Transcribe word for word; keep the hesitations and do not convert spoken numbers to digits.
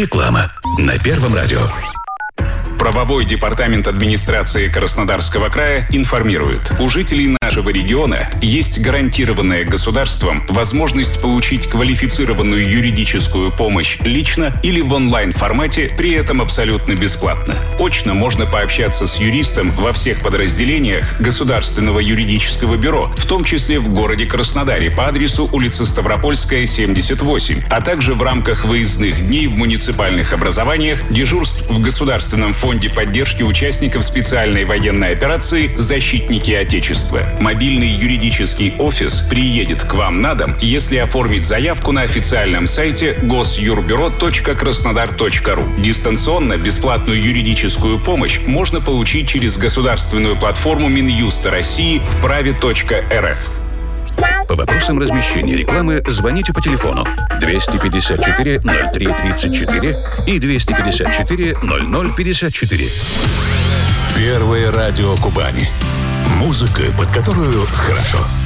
Реклама на Первом радио. Правовой департамент администрации Краснодарского края информирует: у жителей нашего региона есть гарантированная государством возможность получить квалифицированную юридическую помощь лично или в онлайн-формате, при этом абсолютно бесплатно. Очно можно пообщаться с юристом во всех подразделениях Государственного юридического бюро, в том числе в городе Краснодаре по адресу улица Ставропольская, семьдесят восемь, а также в рамках выездных дней в муниципальных образованиях, дежурств в Государственном фонде поддержки участников специальной военной операции «Защитники Отечества». Мобильный юридический офис приедет к вам на дом, если оформить заявку на официальном сайте госюрбюро точка краснодар точка ру. Дистанционно бесплатную юридическую помощь можно получить через государственную платформу Минюста России вправе точка эр эф. По вопросам размещения рекламы звоните по телефону двести пятьдесят четыре ноль три тридцать четыре и двести пятьдесят четыре ноль ноль пятьдесят четыре. Первое радио Кубани. Музыка, под которую хорошо.